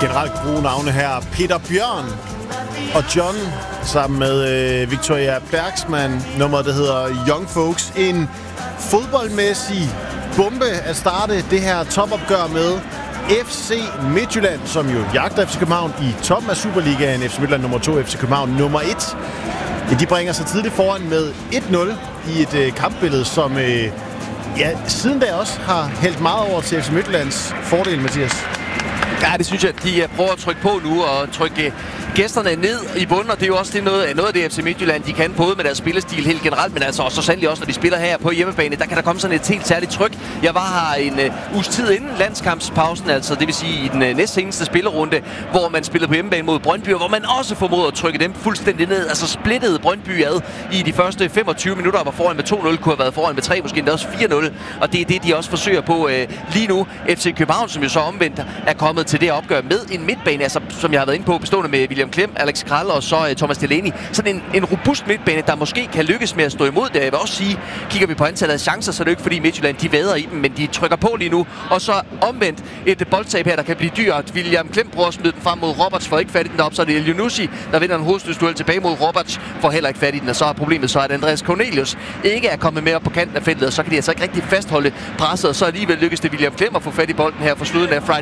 generelt gode navne her. Peter Bjørn og John sammen med Victoria Bergsman. Nummeret, der hedder Young Folks. En fodboldmæssig bombe at starte det her topopgør med. FC Midtjylland, som jo jagter FC København i toppen af Superligaen. FC Midtjylland nummer 2, FC København nummer 1. Ja, de bringer sig tidligt foran med 1-0 i et kampbillede, som siden da også har hældt meget over til FC Midtjyllands fordel, Mathias. Ja, det synes jeg, de prøver at trykke på nu og trykke gæsterne ned i bunden, og det er jo også noget af det FC Midtjylland, de kan, både med deres spillestil helt generelt, men altså så sandelig også, når de spiller her på hjemmebane, der kan der komme sådan et helt særligt tryk. Jeg var her en uges tid inden landskampspausen, altså det vil sige i den næstseneste spillerunde, hvor man spillede på hjemmebane mod Brøndby, og hvor man også formåede at trykke dem fuldstændig ned, altså splittede Brøndby ad i de første 25 minutter, og var foran med 2-0, kunne have været foran med 3, måske endda også 4-0, og det er det, de også forsøger på lige nu. FC København, som jo så omvendt er kommet til det opgør med en midtbane, altså som jeg har været inde på, bestående med William Klem, Alex Kral og så Thomas Delaney. Sådan en robust midtbane, der måske kan lykkes med at stå imod det. Jeg vil også sige, kigger vi på antallet af chancer, så er det ikke fordi Midtjylland, de vader i dem, men de trykker på lige nu. Og så omvendt et boldtab her, der kan blive dyrt. William Klem prøver at smide den frem mod Roberts, får ikke fat i den op, så er det Elionussi, der vinder en hovedstødsduel tilbage mod Roberts, får heller ikke fat i den, og så er problemet så, at Andreas Cornelius ikke er kommet med op på kanten af feltet, og så kan de altså ikke rigtig fastholde presset, og så alligevel lykkes det William Klem at få fat i bolden her for slutningen af Friday